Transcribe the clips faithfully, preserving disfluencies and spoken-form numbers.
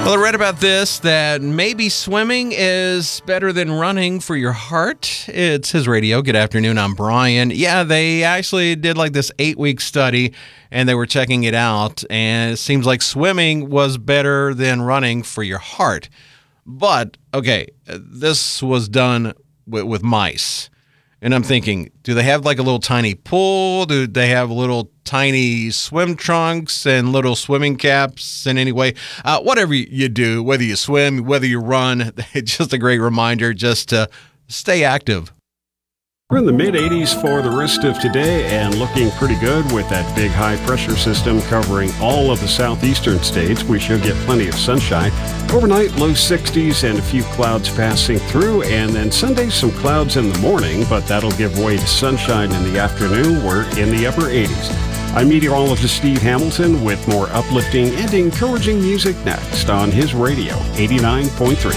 Well, I read about this, that maybe swimming is better than running for your heart. It's His Radio. Good afternoon, I'm Brian. Yeah, they actually did like this eight-week study, and they were checking it out, and it seems like swimming was better than running for your heart. But, okay, this was done with, with mice. And I'm thinking, do they have like a little tiny pool? Do they have little tiny swim trunks and little swimming caps in any way? Uh, whatever you do, whether you swim, whether you run, it's just a great reminder just to stay active. We're in the mid eighties for the rest of today and looking pretty good with that big high pressure system covering all of the southeastern states. We should get plenty of sunshine. Overnight, low sixties and a few clouds passing through, and then Sunday, some clouds in the morning, but that'll give way to sunshine in the afternoon. We're in the upper eighties. I'm meteorologist Steve Hamilton with more uplifting and encouraging music next on His Radio eighty-nine point three.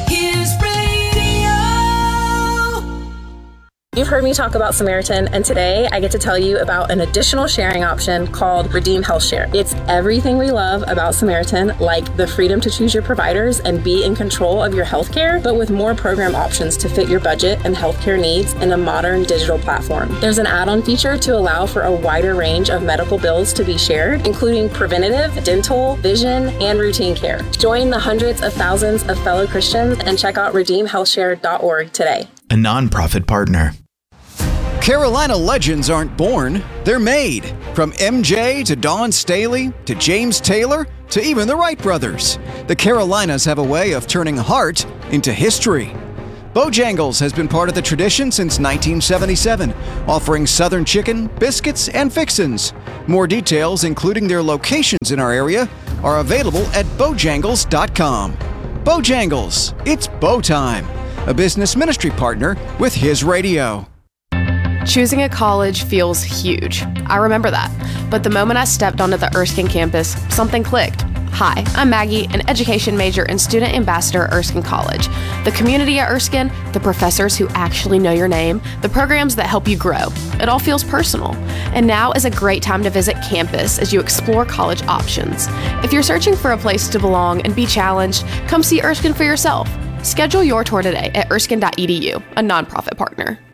You've heard me talk about Samaritan, and today I get to tell you about an additional sharing option called Redeem Health Share. It's everything we love about Samaritan, like the freedom to choose your providers and be in control of your healthcare, but with more program options to fit your budget and healthcare needs in a modern digital platform. There's an add-on feature to allow for a wider range of medical bills to be shared, including preventative, dental, vision, and routine care. Join the hundreds of thousands of fellow Christians and check out redeem health share dot org today. A nonprofit partner. Carolina legends aren't born, they're made. From M J to Dawn Staley to James Taylor to even the Wright brothers. The Carolinas have a way of turning heart into history. Bojangles has been part of the tradition since nineteen seventy-seven, offering Southern chicken, biscuits, and fixins. More details, including their locations in our area, are available at bojangles dot com. Bojangles, it's Bo time, a business ministry partner with His Radio. Choosing a college feels huge. I remember that. But the moment I stepped onto the Erskine campus, something clicked. Hi, I'm Maggie, an education major and student ambassador at Erskine College. The community at Erskine, the professors who actually know your name, the programs that help you grow. It all feels personal. And now is a great time to visit campus as you explore college options. If you're searching for a place to belong and be challenged, come see Erskine for yourself. Schedule your tour today at erskine dot e d u, a nonprofit partner.